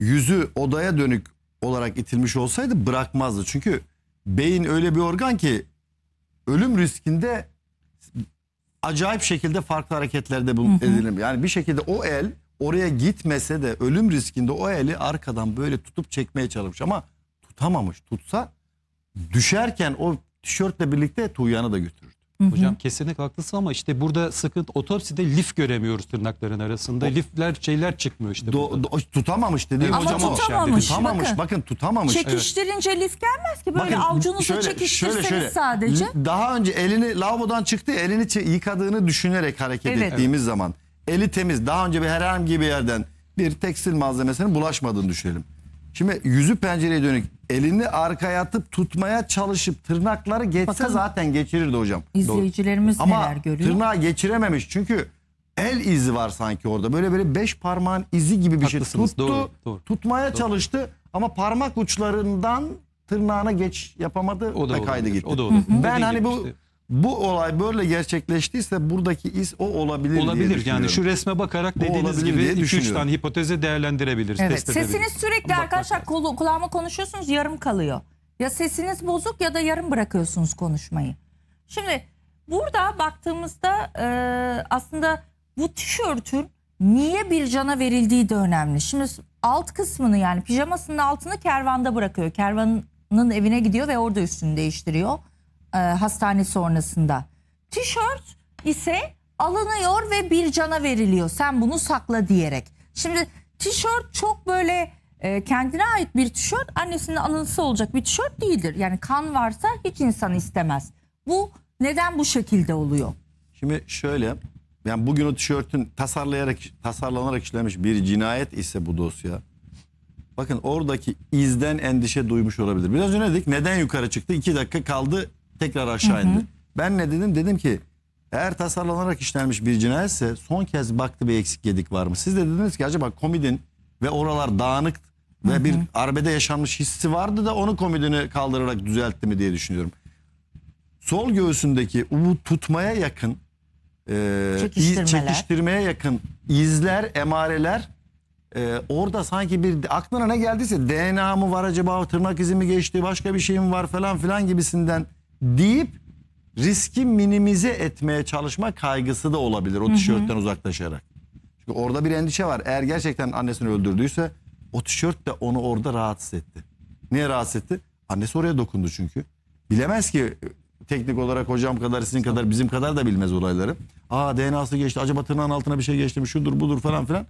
yüzü odaya dönük olarak itilmiş olsaydı bırakmazdı. Çünkü beyin öyle bir organ ki ölüm riskinde acayip şekilde farklı hareketlerde edilir. Yani bir şekilde o el oraya gitmese de ölüm riskinde o eli arkadan böyle tutup çekmeye çalışmış ama tutamamış. Tutsa düşerken o tişörtle birlikte Tuğyan'ı da götürürdü. Hocam kesinlikle haklısın ama işte burada sıkıntı, otopside lif göremiyoruz tırnakların arasında. Lifler şeyler çıkmıyor işte. Tutamamış dediğim Ama hocam o. tutamamış. Tutamamış. Bakın tutamamış. Çekiştirince lif gelmez ki. Böyle Bakın, avucunuzu çekiştirseniz sadece. Daha önce elini lavabodan çıktı, elini yıkadığını düşünerek hareket ettiğimiz zaman eli temiz. Daha önce herhangi bir yerden bir tekstil malzemesinin bulaşmadığını düşünelim. Şimdi yüzü pencereye dönük elini arkaya atıp tutmaya çalışıp tırnakları geçse Bakın, zaten geçirirdi hocam. İzleyicilerimiz Ama neler görüyor? tırnağı geçirememiş çünkü el izi var sanki orada. Böyle 5 parmağın izi gibi bir Haklısınız, şey tuttu. doğru. Tutmaya çalıştı ama parmak uçlarından tırnağına geç yapamadı ve kaydı gitti. O da olabilir. Ben hani bu olay böyle gerçekleştiyse buradaki iz o olabilir diye olabilir. Yani şu resme bakarak dediğiniz gibi 2-3 tane hipoteze değerlendirebiliriz. Evet. Test Sesiniz sürekli arkadaşlar kulağıma konuşuyorsunuz, yarım kalıyor. Ya sesiniz bozuk ya da yarım bırakıyorsunuz konuşmayı. Şimdi burada baktığımızda aslında bu tişörtün niye Bircan'a verildiği de önemli. Şimdi alt kısmını, yani pijamasının altını kervanda bırakıyor. Kervanın evine gidiyor ve orada üstünü değiştiriyor hastane sonrasında. Tişört ise alınıyor ve Bircan'a veriliyor. Sen bunu sakla diyerek. Şimdi tişört çok böyle kendine ait bir tişört, annesinin anısı olacak bir tişört değildir. Yani kan varsa hiç insan istemez. Bu neden bu şekilde oluyor? Şimdi şöyle, yani bugün o tişörtün tasarlanarak işlenmiş bir cinayet ise bu dosya. Bakın oradaki izden endişe duymuş olabilir. Biraz önce dedik neden yukarı çıktı? 2 dakika kaldı, tekrar aşağı indi. Ben ne dedim? Dedim ki eğer tasarlanarak işlenmiş bir cinayetse son kez baktı bir eksik yedik var mı? Siz de dediniz ki acaba komodin ve oralar dağınık ve bir arbede yaşanmış hissi vardı da onu komodini kaldırarak düzeltti mi diye düşünüyorum. Sol göğsündeki bu tutmaya yakın çekiştirmeye yakın izler, emareler orada sanki bir aklına ne geldiyse DNA mı var acaba, tırnak izi mi geçti, başka bir şey mi var falan filan gibisinden deyip riski minimize etmeye çalışma kaygısı da olabilir o tişörtten uzaklaşarak. Çünkü orada bir endişe var. Eğer gerçekten annesini öldürdüyse o tişört de onu orada rahatsız etti. Niye rahatsız etti? Annesi oraya dokundu çünkü. Bilemez ki teknik olarak hocam kadar, sizin kadar, bizim kadar da bilmez olayları. DNA'sı geçti, acaba tırnağın altına bir şey geçti mi, şudur budur falan filan.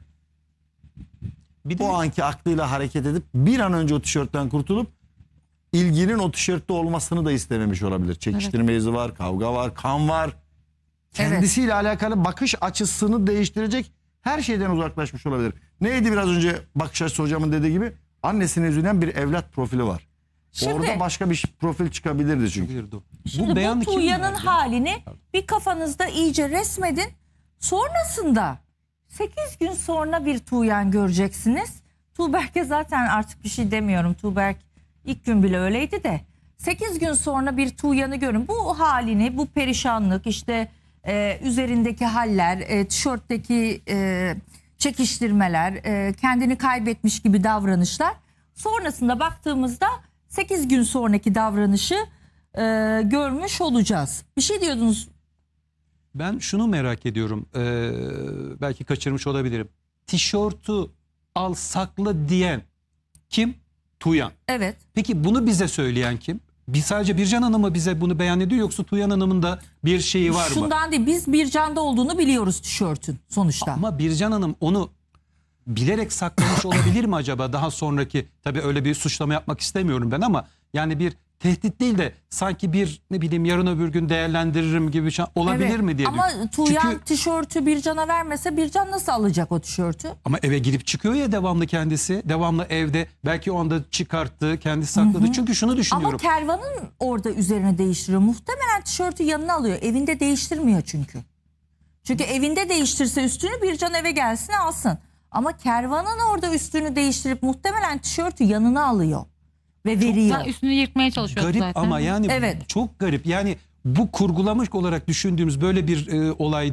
O anki aklıyla hareket edip bir an önce o tişörtten kurtulup ilginin o tişörtte olmasını da istememiş olabilir. Çekiştirme izi var, kavga var, kan var. Kendisiyle alakalı bakış açısını değiştirecek her şeyden uzaklaşmış olabilir. Neydi biraz önce bakış açısı hocamın dediği gibi? Annesine üzülen bir evlat profili var. Şimdi, orada başka bir profil çıkabilirdi çünkü. Şimdi bu Tuğyan'ın halini bir kafanızda iyice resmedin. Sonrasında 8 gün sonra bir Tuğyan göreceksiniz. Tuğberk'e zaten artık bir şey demiyorum. Tuğberk ilk gün bile öyleydi de. 8 gün sonra bir Tuğyan'ı görün. Bu halini, bu perişanlık, işte üzerindeki haller, tişörtteki çekiştirmeler, kendini kaybetmiş gibi davranışlar. Sonrasında baktığımızda 8 gün sonraki davranışı görmüş olacağız. Bir şey diyordunuz. Ben şunu merak ediyorum. Belki kaçırmış olabilirim. Tişörtü al sakla diyen kim? Tuğyan. Evet. Peki bunu bize söyleyen kim? Sadece Bircan Hanım mı bize bunu beyan ediyor, yoksa Tuğyan Hanım'ın da bir şeyi var mı? Şundan değil, biz Bircan'da olduğunu biliyoruz tişörtün sonuçta. Ama Bircan Hanım onu bilerek saklamış olabilir mi acaba daha sonraki? Tabii öyle bir suçlama yapmak istemiyorum ben ama yani bir tehdit değil de sanki bir, ne bileyim, yarın öbür gün değerlendiririm gibi bir şey olabilir mi diye. Ama Tuğyan tişörtü Bircan'a vermese Bircan nasıl alacak o tişörtü? Ama eve girip çıkıyor ya devamlı kendisi. Devamlı evde. Belki o anda çıkarttı, kendisi sakladı. Çünkü şunu düşünüyorum. Ama Kervan'ın orada üzerine değiştiriyor. Muhtemelen tişörtü yanına alıyor. Evinde değiştirmiyor çünkü. Çünkü evinde değiştirse üstünü, Bircan eve gelsin alsın. Ama Kervan'ın orada üstünü değiştirip muhtemelen tişörtü yanına alıyor. Ve veriyor. Çok üstünü yırtmaya çalışıyor garip zaten. ama yani çok garip. Yani bu kurgulamış olarak düşündüğümüz böyle bir olayda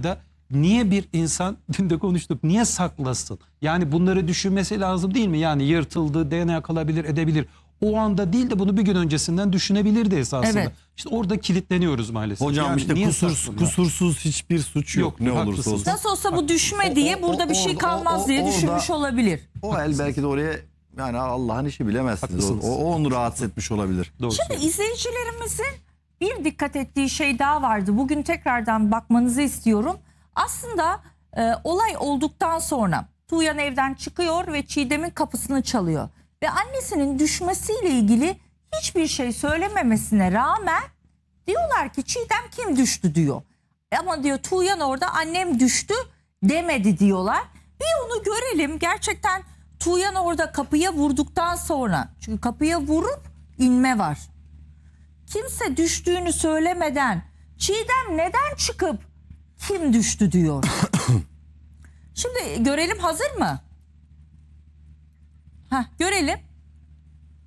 niye bir insan, dün de konuştuk, niye saklasın? Yani bunları düşünmesi lazım değil mi? Yani yırtıldı, DNA kalabilir, edebilir. O anda değil de bunu bir gün öncesinden düşünebilirdi esasında. Evet. İşte orada kilitleniyoruz maalesef. Hocam Yani işte niye kusursuz, saklıyor? kusursuz hiçbir suç yok, Yok, ne olursa haklısınız. olsun. Nasıl olsa bu düşme diye burada bir şey orada- kalmaz diye orada- düşünmüş olabilir. O el belki de oraya, yani Allah'ın işi, bilemezsiniz. Haklısınız. O onu rahatsız etmiş olabilir. Doğru Şimdi söylüyorsun. izleyicilerimizin bir dikkat ettiği şey daha vardı. Bugün tekrardan bakmanızı istiyorum. Aslında olay olduktan sonra Tuğyan evden çıkıyor ve Çiğdem'in kapısını çalıyor. Ve annesinin düşmesiyle ilgili hiçbir şey söylememesine rağmen diyorlar ki Çiğdem kim düştü diyor. Ama diyor Tuğyan orada annem düştü demedi diyorlar. Bir onu görelim. Gerçekten Tuğyan orada kapıya vurduktan sonra, çünkü kapıya vurup inme var. Kimse düştüğünü söylemeden Çiğdem neden çıkıp kim düştü diyor. Şimdi görelim, hazır mı? Görelim.